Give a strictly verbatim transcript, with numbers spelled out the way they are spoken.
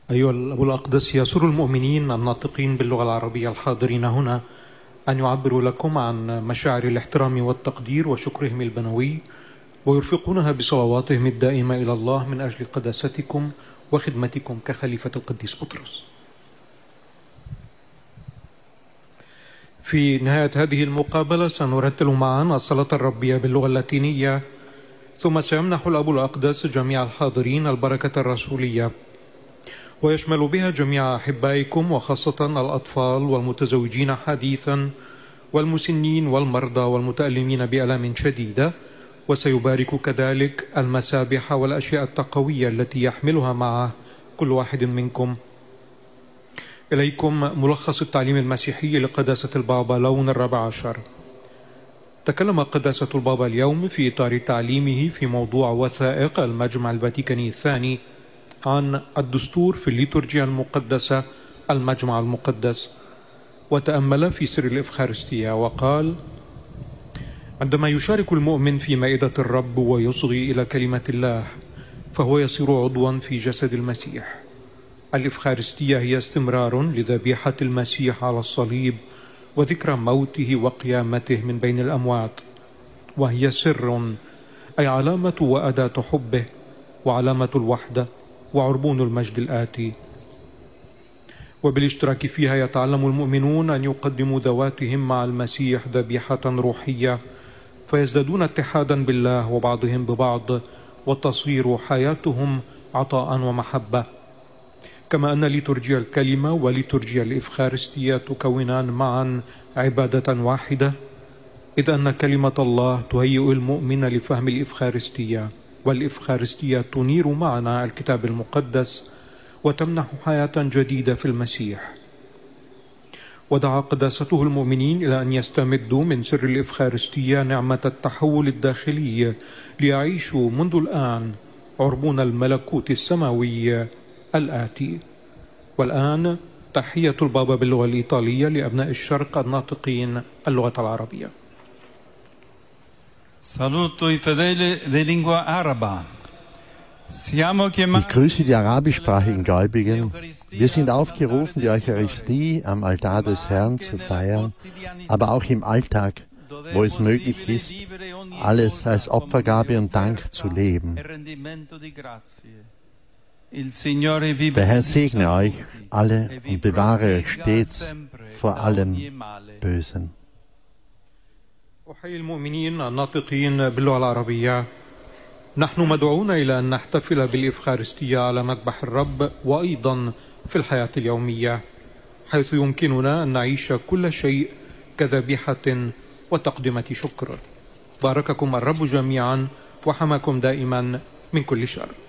أيها الأبو الأقدس، يسر المؤمنين الناطقين باللغة العربية الحاضرين هنا أن يعبروا لكم عن مشاعر الاحترام والتقدير وشكرهم البنوي، ويرفقونها بصلواتهم الدائمة إلى الله من أجل قداستكم وخدمتكم كخليفة القديس بطرس. في نهاية هذه المقابلة سنرتل معا الصلاة الربية باللغة اللاتينية، ثم سيمنح الأب الأقدس جميع الحاضرين البركة الرسولية، ويشمل بها جميع أحبائكم وخاصة الأطفال والمتزوجين حديثا والمسنين والمرضى والمتألمين بألام شديدة، وسيبارك كذلك المسابح والأشياء التقوية التي يحملها معه كل واحد منكم. إليكم ملخص التعليم المسيحي لقداسة البابا لون الرابع عشر. تكلم قداسة البابا اليوم في إطار تعليمه في موضوع وثائق المجمع الفاتيكاني الثاني عن الدستور في الليتورجيا المقدسة المجمع المقدس، وتأمل في سر الإفخارستية وقال: عندما يشارك المؤمن في مائدة الرب ويصغي إلى كلمة الله فهو يصير عضوا في جسد المسيح. الإفخارستية هي استمرار لذبيحة المسيح على الصليب وذكرى موته وقيامته من بين الأموات، وهي سر أي علامة وأداة حبه وعلامة الوحدة وعربون المجد الآتي. وبالاشتراك فيها يتعلم المؤمنون أن يقدموا ذواتهم مع المسيح ذبيحة روحية، فيزدادون اتحادا بالله وبعضهم ببعض، وتصير حياتهم عطاء ومحبة. كما أن ليتورجيا الكلمة وليتورجيا الإفخارستية تكونان معا عبادة واحدة، إذ أن كلمة الله تهيئ المؤمن لفهم الإفخارستية، والإفخارستية تنير معنا الكتاب المقدس وتمنح حياة جديدة في المسيح. ودعا قداسته المؤمنين إلى أن يستمدوا من سر الإفخارستية نعمة التحول الداخلي ليعيشوا منذ الآن عربون الملكوت السماوي الآتي. والآن تحية البابا باللغة الإيطالية لأبناء الشرق الناطقين اللغة العربية. Saluto i fedeli di lingua araba. Ich grüße die arabischsprachigen Gläubigen. Wir sind aufgerufen, die Eucharistie am Altar des Herrn zu feiern, aber auch im Alltag, wo es möglich ist, alles als Opfergabe und Dank zu leben. Der Herr segne euch alle und bewahre euch stets vor allem Bösen. أحيي المؤمنين الناطقين باللغة العربية. نحن مدعوون إلى أن نحتفل بالإفخارستية على مذبح الرب وأيضا في الحياة اليومية، حيث يمكننا أن نعيش كل شيء كذبيحة وتقدمة شكر. بارككم الرب جميعا وحماكم دائما من كل شر.